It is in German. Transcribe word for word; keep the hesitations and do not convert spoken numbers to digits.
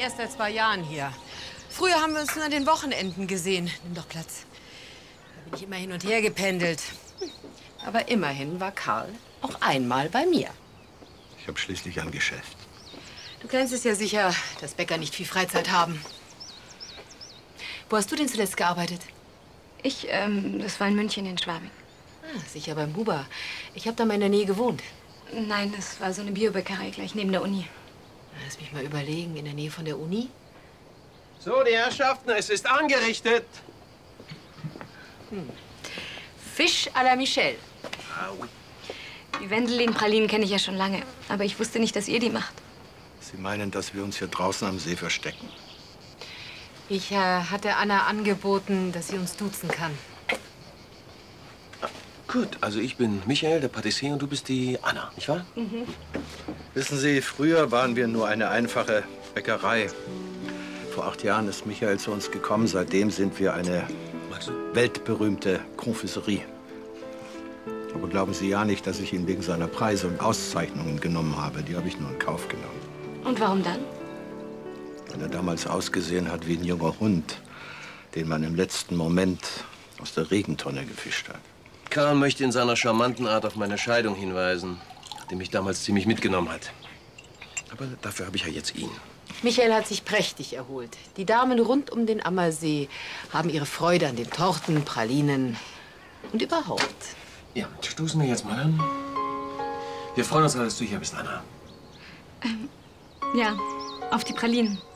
erst seit zwei Jahren hier. Früher haben wir uns nur an den Wochenenden gesehen. Nimm doch Platz. Da bin ich immer hin und her gependelt. Aber immerhin war Karl auch einmal bei mir. Ich habe schließlich ein Geschäft. Du kennst es ja sicher, dass Bäcker nicht viel Freizeit haben. Wo hast du denn zuletzt gearbeitet? Ich, ähm, das war in München in Schwabing. Ah, sicher beim Huber. Ich habe da mal in der Nähe gewohnt. Nein, das war so eine Biobäckerei gleich neben der Uni. Lass mich mal überlegen, in der Nähe von der Uni? So, die Herrschaften, es ist angerichtet. Hm. Fisch à la Michel. Ah, oui. Die Wendelin-Pralinen kenne ich ja schon lange. Aber ich wusste nicht, dass ihr die macht. Sie meinen, dass wir uns hier draußen am See verstecken? Ich äh, hatte Anna angeboten, dass sie uns duzen kann. Gut, also ich bin Michael, der Patissier, und du bist die Anna, nicht wahr? Mhm. Wissen Sie, früher waren wir nur eine einfache Bäckerei. Vor acht Jahren ist Michael zu uns gekommen. Seitdem sind wir eine weltberühmte Konfiserie. Aber glauben Sie ja nicht, dass ich ihn wegen seiner Preise und Auszeichnungen genommen habe. Die habe ich nur in Kauf genommen. Und warum dann? Weil er damals ausgesehen hat wie ein junger Hund, den man im letzten Moment aus der Regentonne gefischt hat. Karl möchte in seiner charmanten Art auf meine Scheidung hinweisen, die mich damals ziemlich mitgenommen hat. Aber dafür habe ich ja jetzt ihn. Michael hat sich prächtig erholt. Die Damen rund um den Ammersee haben ihre Freude an den Torten, Pralinen und überhaupt. Ja, stoßen wir jetzt mal an. Wir freuen uns, dass du hier bist, Anna. Ähm, ja, auf die Pralinen.